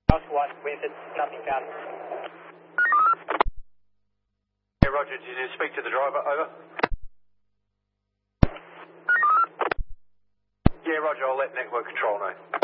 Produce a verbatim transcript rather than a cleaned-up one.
Oscar one, Winford, nothing found. Yeah, Roger, did you speak to the driver? Over. Yeah, Roger, I'll let network control know.